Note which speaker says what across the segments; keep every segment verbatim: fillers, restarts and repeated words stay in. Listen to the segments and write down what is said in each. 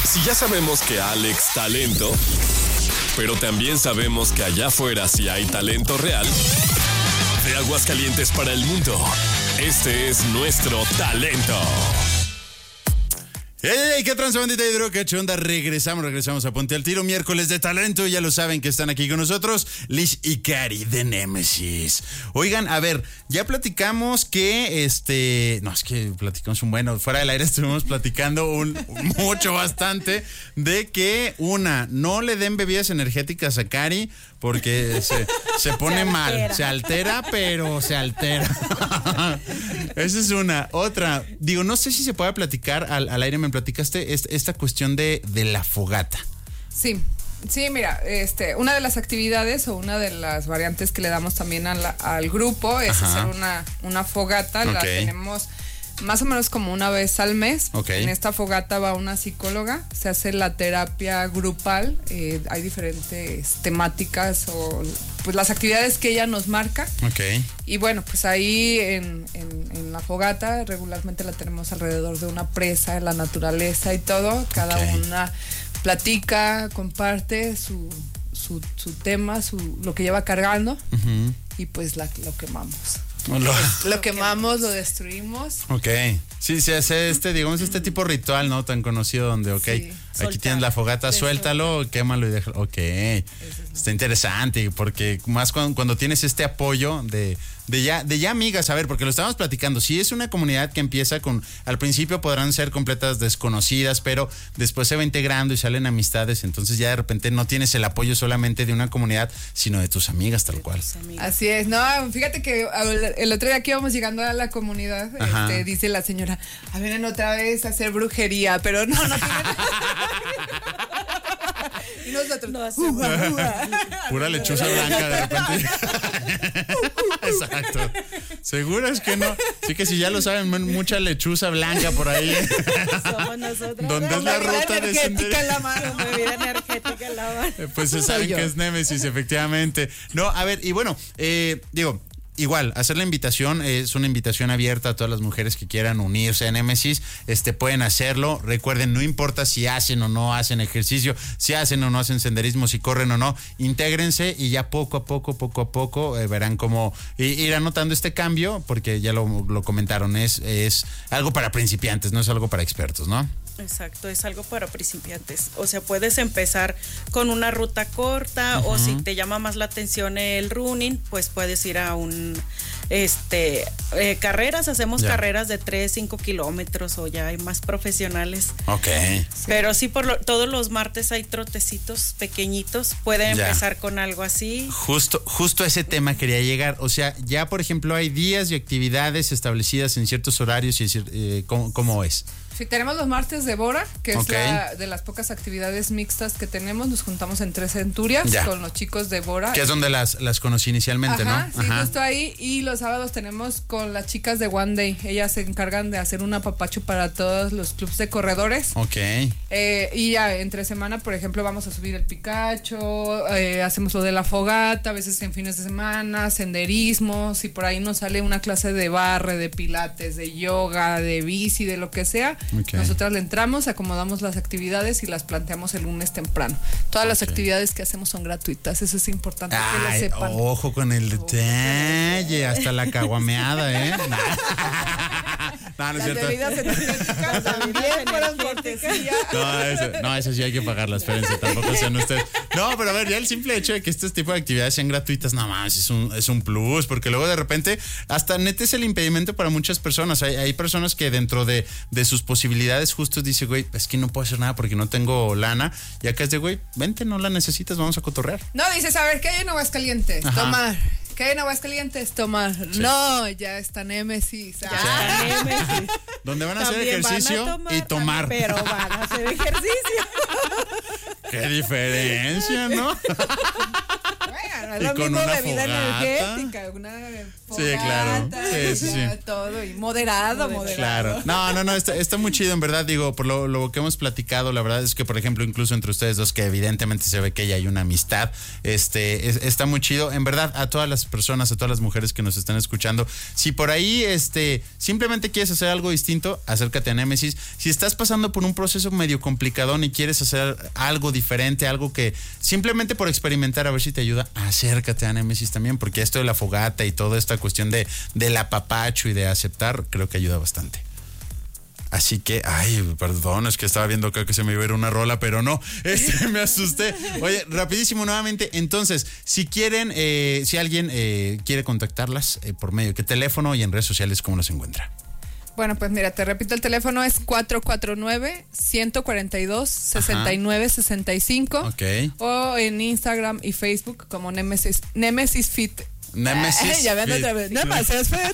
Speaker 1: Si ya sabemos que Alex talento, pero también sabemos que allá afuera sí hay talento real. De Aguascalientes para el mundo, este es nuestro talento.
Speaker 2: ¡Hey, hey, hey! ¿Qué tranza, bandita hidro? ¿Qué onda? Regresamos, regresamos a Ponte al Tiro, miércoles de talento. Ya lo saben que están aquí con nosotros, Liz y Cari de Némesis. Oigan, a ver, ya platicamos que, este... No, es que platicamos un bueno, fuera del aire estuvimos platicando un mucho, bastante, de que, una, no le den bebidas energéticas a Cari, porque se, se pone se mal, se altera, pero se altera. Esa es una. Otra, digo, no sé si se puede platicar al, al aire, me platicaste esta, esta cuestión de, de la fogata.
Speaker 3: Sí, sí, mira, este, una de las actividades o una de las variantes que le damos también a la, al grupo es Ajá. hacer una, una fogata, okay. La tenemos más o menos como una vez al mes.
Speaker 2: Okay.
Speaker 3: En esta fogata va una psicóloga, se hace la terapia grupal, eh, hay diferentes temáticas o pues las actividades que ella nos marca.
Speaker 2: Okay.
Speaker 3: Y bueno, pues ahí en, en, en la fogata regularmente la tenemos alrededor de una presa, en la naturaleza y todo. Cada okay. una platica, comparte su, su, su tema, su, lo que lleva cargando uh-huh. y pues la, lo quemamos. Lo, lo quemamos, lo destruimos.
Speaker 2: Ok. Sí, se hace este, digamos, este tipo de ritual, ¿no? Tan conocido donde, ok, sí, aquí soltar, tienes la fogata, suéltalo, soltar. Quémalo y déjalo. Ok. Está interesante, porque más cuando, cuando tienes este apoyo de, de ya, de ya amigas, a ver, porque lo estábamos platicando, si es una comunidad que empieza con, al principio podrán ser completas desconocidas, pero después se va integrando y salen amistades, entonces ya de repente no tienes el apoyo solamente de una comunidad, sino de tus amigas, tal cual.
Speaker 3: Así es, no, fíjate que el otro día que íbamos llegando a la comunidad, este, dice la señora, a ver, otra vez a hacer brujería, pero no, no tiene y nosotros no hacemos uh, uh,
Speaker 2: pura lechuza blanca de repente. Exacto. ¿Seguro es que no? Sí que si ya lo saben, mucha lechuza blanca por ahí.
Speaker 4: Somos nosotros.
Speaker 2: ¿Dónde es la ruta de
Speaker 3: energética en la mano?
Speaker 4: Bebida energética en la mano.
Speaker 2: Pues se saben que es Némesis, efectivamente. No, a ver, y bueno, eh, digo, igual, hacer la invitación, es una invitación abierta a todas las mujeres que quieran unirse a Némesis, este, pueden hacerlo. Recuerden, no importa si hacen o no hacen ejercicio, si hacen o no hacen senderismo, si corren o no, intégrense y ya poco a poco, poco a poco, eh, verán cómo ir anotando este cambio, porque ya lo, lo comentaron, es, es algo para principiantes, no es algo para expertos, ¿no?
Speaker 4: Exacto, es algo para principiantes. O sea, puedes empezar con una ruta corta uh-huh. o si te llama más la atención el running, pues puedes ir a un, este, eh, carreras, hacemos yeah. carreras de tres, cinco kilómetros o ya hay más profesionales.
Speaker 2: Ok.
Speaker 4: Pero sí, por lo, todos los martes hay trotecitos pequeñitos, pueden yeah. empezar con algo así.
Speaker 2: Justo, justo a ese tema quería llegar. O sea, ya por ejemplo hay días y actividades establecidas en ciertos horarios y eh, ¿cómo, cómo es?
Speaker 3: Sí, tenemos los martes de Bora, que okay. es la, de las pocas actividades mixtas que tenemos. Nos juntamos en Tres Centurias ya. con los chicos de Bora.
Speaker 2: Que es donde las, las conocí inicialmente,
Speaker 3: Ajá,
Speaker 2: ¿no?
Speaker 3: Sí,
Speaker 2: Ajá.
Speaker 3: justo ahí. Y los sábados tenemos con las chicas de One Day. Ellas se encargan de hacer un apapacho para todos los clubs de corredores.
Speaker 2: Ok.
Speaker 3: Eh, y ya entre semana, por ejemplo, vamos a subir el Picacho, eh, hacemos lo de la fogata, a veces en fines de semana, senderismos, y por ahí nos sale una clase de barre, de pilates, de yoga, de bici, de lo que sea. Okay. Nosotras le entramos, acomodamos las actividades y las planteamos el lunes temprano. Todas okay. las actividades que hacemos son gratuitas, eso es importante Ay, que lo sepan.
Speaker 2: Ojo con el detalle, hasta la caguameada, ¿eh? No, no, no es cierto.
Speaker 3: Las bebidas energéticas también fueron cortesía.
Speaker 2: No, eso, no, eso sí hay que pagarlas, espérense, tampoco sean ustedes. No, pero a ver, ya el simple hecho de que este tipo de actividades sean gratuitas, nada más, es un, es un plus, porque luego de repente, hasta neta es el impedimento para muchas personas. Hay, hay personas que dentro de, de sus posibilidades justo dice, güey, es que no puedo hacer nada porque no tengo lana. Y acá es de, güey, vente, no la necesitas, vamos a cotorrear.
Speaker 3: No, dices, a ver, ¿qué hay en Aguascalientes? Ajá. Tomar. ¿Qué hay en Aguascalientes? Tomar. Sí. No, ya está Némesis.
Speaker 4: Ya está Némesis.
Speaker 2: Donde van a hacer ejercicio van a tomar, y tomar.
Speaker 4: Pero van a hacer ejercicio.
Speaker 2: Qué diferencia, ¿no?
Speaker 3: Bueno, Es
Speaker 2: Y
Speaker 3: lo
Speaker 2: con
Speaker 3: mismo
Speaker 2: una
Speaker 3: bebida
Speaker 2: fogata.
Speaker 3: energética, una
Speaker 2: Sí, claro.
Speaker 3: fogata,
Speaker 2: Sí, sí, sí.
Speaker 3: todo, y moderado, moderado.
Speaker 2: Claro. No, no, no, está, está muy chido, en verdad, digo, por lo, lo que hemos platicado, la verdad es que, por ejemplo, incluso entre ustedes dos, que evidentemente se ve que ya hay una amistad, este, es, está muy chido. En verdad, a todas las personas, a todas las mujeres que nos están escuchando, si por ahí, este, simplemente quieres hacer algo distinto, acércate a Némesis. Si estás pasando por un proceso medio complicadón y quieres hacer algo diferente, algo que simplemente por experimentar, a ver si te ayuda, acércate a Némesis también, porque esto de la fogata y toda esta cuestión de del apapacho y de aceptar, creo que ayuda bastante. Así que, ay, perdón, es que estaba viendo creo que se me iba a ir una rola, pero no, este, me asusté. Oye, rapidísimo nuevamente, entonces, si quieren, eh, si alguien eh, quiere contactarlas, eh, por medio de qué teléfono y en redes sociales, ¿cómo los encuentra?
Speaker 3: Bueno, pues mira, te repito, el teléfono es cuatro cuatro nueve, uno cuatro dos, seis nueve seis cinco.
Speaker 2: Ok.
Speaker 3: O en Instagram y Facebook como Nemesis, Nemesis Fit.
Speaker 2: Nemesis
Speaker 3: Ya ven
Speaker 2: Fit.
Speaker 3: otra vez. Nemesis Fit.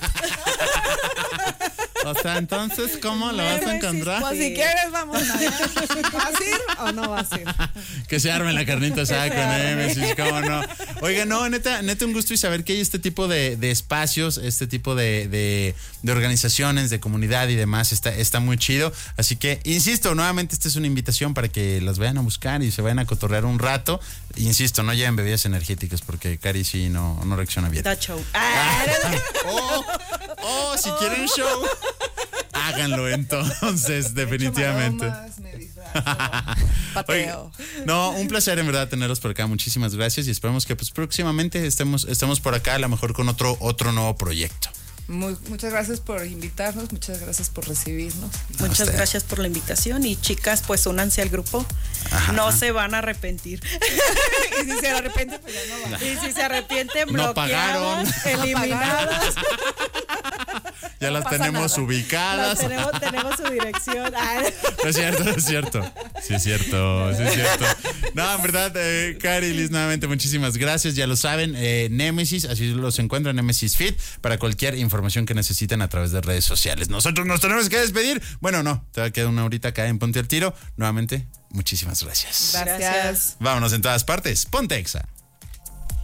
Speaker 2: O sea, entonces, ¿cómo lo vas a encontrar?
Speaker 3: Pues si quieres, vamos a ver. ¿Vas a ir o no vas a ir?
Speaker 2: Que se arme la carnita asada
Speaker 3: se
Speaker 2: con
Speaker 3: arme.
Speaker 2: Némesis, ¿cómo no? Oiga, no, neta, neta un gusto y saber que hay este tipo de, de espacios, este tipo de, de, de organizaciones, de comunidad y demás, está, está muy chido. Así que, insisto, nuevamente esta es una invitación para que las vayan a buscar y se vayan a cotorrear un rato. Insisto, no lleven bebidas energéticas porque Cari sí no, no reacciona bien.
Speaker 4: Da show.
Speaker 2: Oh, oh, si quieren show, háganlo entonces, definitivamente.
Speaker 3: Maromas, me disfrazo, pateo.
Speaker 2: Oye, no, un placer en verdad tenerlos por acá. Muchísimas gracias y esperamos que pues próximamente estemos, estemos por acá, a lo mejor con otro, otro nuevo proyecto.
Speaker 3: Muy, muchas gracias por invitarnos, muchas gracias por recibirnos.
Speaker 4: Muchas
Speaker 2: usted.
Speaker 4: gracias por la invitación y chicas, pues únanse al grupo.
Speaker 2: Ajá.
Speaker 4: No se van a arrepentir.
Speaker 3: Y si se arrepiente, pues ya no va.
Speaker 4: Y si se arrepienten,
Speaker 2: No pagaron.
Speaker 4: bloqueadas, eliminadas.
Speaker 2: Ya las
Speaker 3: pasa
Speaker 2: tenemos
Speaker 3: nada.
Speaker 2: ubicadas.
Speaker 4: Las tenemos, tenemos su dirección. Ay.
Speaker 2: No es cierto, no es cierto. Sí es cierto, sí es cierto. No, en verdad, eh, Cari y Liz, nuevamente muchísimas gracias. Ya lo saben, eh, Némesis, así los encuentran, Némesis Fit, para cualquier información que necesiten a través de redes sociales. Nosotros nos tenemos que despedir. Bueno, no, te va a quedar una horita acá en Ponte al Tiro. Nuevamente, muchísimas gracias.
Speaker 3: Gracias.
Speaker 4: Gracias.
Speaker 2: Vámonos en todas partes. Ponte Exa.